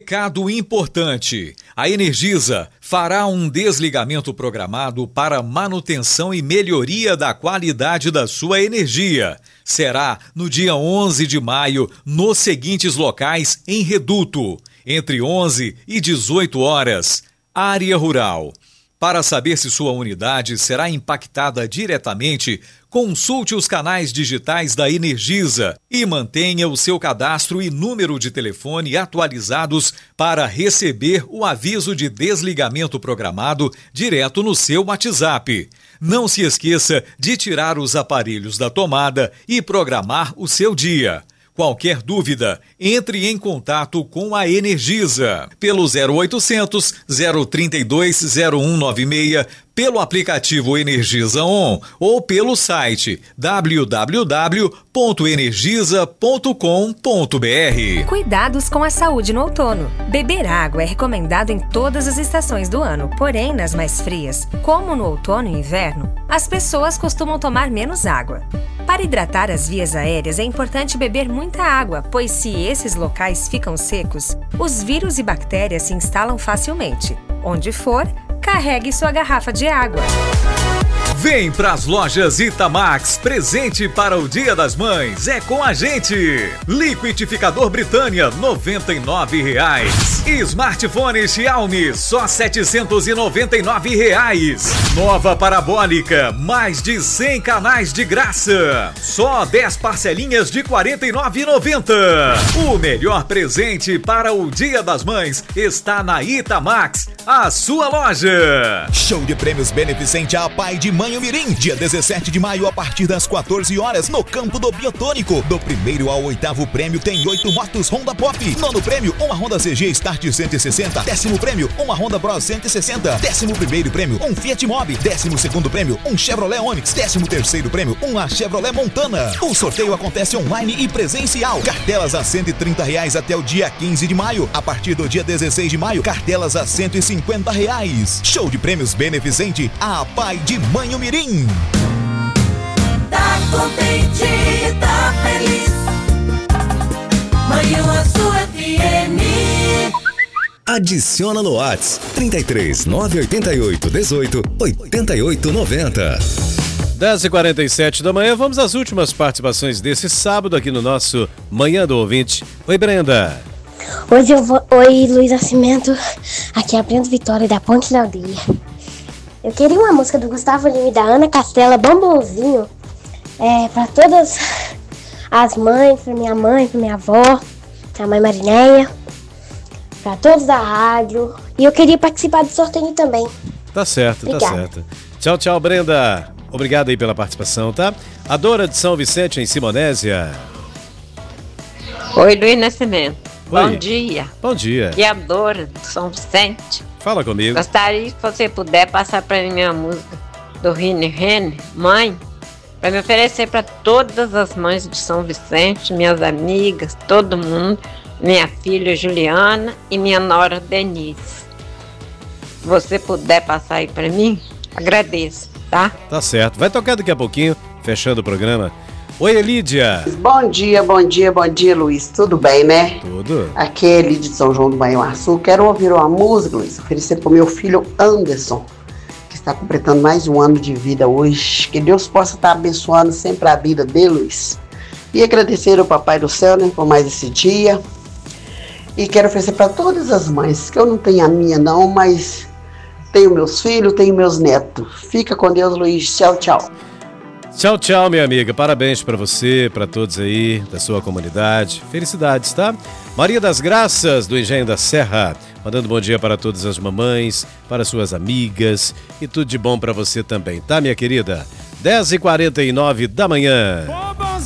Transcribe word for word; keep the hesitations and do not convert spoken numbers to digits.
Recado importante: a Energisa fará um desligamento programado para manutenção e melhoria da qualidade da sua energia. Será no dia onze de maio, nos seguintes locais em Reduto, entre onze e dezoito horas. Área Rural. Para saber se sua unidade será impactada diretamente, consulte os canais digitais da Energisa e mantenha o seu cadastro e número de telefone atualizados para receber o aviso de desligamento programado direto no seu WhatsApp. Não se esqueça de tirar os aparelhos da tomada e programar o seu dia. Qualquer dúvida, entre em contato com a Energisa pelo zero oitocentos, zero trinta e dois, zero um nove seis, pelo aplicativo Energisa On ou pelo site w w w ponto energisa ponto com ponto b r. Cuidados com a saúde no outono. Beber água é recomendado em todas as estações do ano, porém nas mais frias, como no outono e inverno, as pessoas costumam tomar menos água. Para hidratar as vias aéreas é importante beber muita água, pois se esses locais ficam secos, os vírus e bactérias se instalam facilmente. Onde for, carregue sua garrafa de água. Vem pras lojas Itamax, presente para o Dia das Mães, é com a gente. Liquidificador Britânia, noventa e nove reais. Smartphone Xiaomi, só setecentos e noventa e nove reais. Nova parabólica, mais de cem canais de graça, só dez parcelinhas de quarenta e nove reais e noventa centavos. O melhor presente para o Dia das Mães está na Itamax, a sua loja. Show de prêmios beneficente a Pai de Mãe Mirim, dia dezessete de maio a partir das quatorze horas no campo do Biotônico. Do primeiro ao oitavo prêmio tem oito motos Honda Pop. Nono prêmio, uma Honda C G Start cento e sessenta. Décimo prêmio, uma Honda Bros cento e sessenta. Décimo primeiro prêmio, um Fiat Mobi. Décimo segundo prêmio, um Chevrolet Onix. Décimo terceiro prêmio, uma Chevrolet Montana. O sorteio acontece online e presencial. Cartelas a cento e trinta reais até o dia quinze de maio. A partir do dia dezesseis de maio, cartelas a cento e cinquenta reais. Show de prêmios beneficente a Pai de Mãe Mirim. Tá contente, tá feliz. Manhã Azul F M. Adiciona no WhatsApp trinta e três, nove oito oito, dezoito, oitenta e oito, noventa. dez e quarenta e sete da manhã, vamos às últimas participações desse sábado aqui no nosso Manhã do Ouvinte. Oi, Brenda. Hoje eu vou... Oi, Luiz Nascimento. Aqui é a Brenda Vitória da Ponte da Aldeia. Eu queria uma música do Gustavo Lima e da Ana Castela, Bombonzinho, é, para todas as mães, para minha mãe, para minha avó, pra mãe Marinéia, para todos da rádio. E eu queria participar do sorteio também. Tá certo, Obrigada. Tá certo. Tchau, tchau, Brenda. Obrigado aí pela participação, tá? A Dora de São Vicente, em Simonésia. Oi, Luiz Nascimento. Oi. Bom dia. Bom dia. E a Dora de São Vicente. Fala comigo. Gostaria que você puder passar para mim a música do Rine Rene, Mãe, para me oferecer para todas as mães de São Vicente, minhas amigas, todo mundo, minha filha Juliana e minha nora Denise. Se você puder passar aí para mim, agradeço, tá? Tá certo. Vai tocar daqui a pouquinho, fechando o programa. Oi, Elídia. Bom dia, bom dia, bom dia, Luiz. Tudo bem, né? Tudo. Aqui é Elídia de São João do Manhuaçu. Quero ouvir uma música, Luiz, oferecer para o meu filho Anderson, que está completando mais um ano de vida hoje. Que Deus possa estar abençoando sempre a vida dele, Luiz. E agradecer ao Papai do Céu, né, por mais esse dia. E quero oferecer para todas as mães, que eu não tenho a minha não, mas tenho meus filhos, tenho meus netos. Fica com Deus, Luiz. Tchau, tchau. Tchau, tchau, minha amiga. Parabéns pra você, pra todos aí da sua comunidade. Felicidades, tá? Maria das Graças, do Engenho da Serra, mandando bom dia para todas as mamães, para suas amigas e tudo de bom pra você também, tá, minha querida? dez e quarenta e nove da manhã.